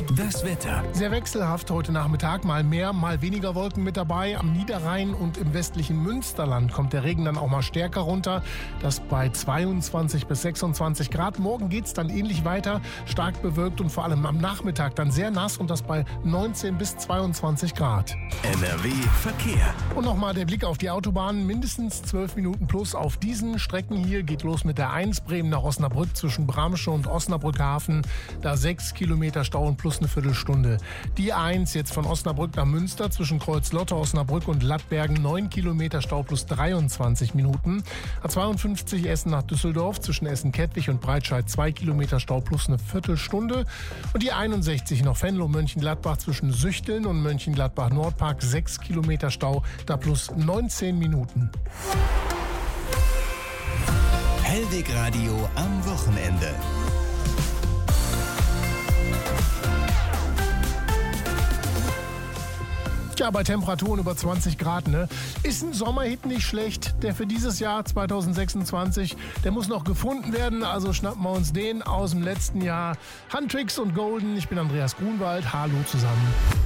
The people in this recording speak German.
Das Wetter. Sehr wechselhaft heute Nachmittag. Mal mehr, mal weniger Wolken mit dabei. Am Niederrhein und im westlichen Münsterland kommt der Regen dann auch mal stärker runter. Das bei 22 bis 26 Grad. Morgen geht es dann ähnlich weiter. Stark bewölkt und vor allem am Nachmittag dann sehr nass und das bei 19 bis 22 Grad. NRW Verkehr. Und nochmal der Blick auf die Autobahnen. Mindestens 12 Minuten plus auf diesen Strecken hier. Geht los mit der 1 Bremen nach Osnabrück zwischen Bramsche und Osnabrück Hafen. Da 6 Kilometer Stau und plus eine Viertelstunde. Die 1 jetzt von Osnabrück nach Münster zwischen Kreuz-Lotte, Osnabrück und Lattbergen 9 Kilometer Stau plus 23 Minuten. A52 Essen nach Düsseldorf zwischen Essen-Kettwig und Breitscheid 2 Kilometer Stau plus eine Viertelstunde. Und die 61 noch Venlo-Mönchengladbach zwischen Süchteln und Mönchengladbach-Nordpark 6 Kilometer Stau, da plus 19 Minuten. Hellweg Radio am Wochenende. Ja, bei Temperaturen über 20 Grad, ne? Ist ein Sommerhit nicht schlecht, der für dieses Jahr 2026, der muss noch gefunden werden, also schnappen wir uns den aus dem letzten Jahr. Huntrix und Golden, ich bin Andreas Grunwald, hallo zusammen.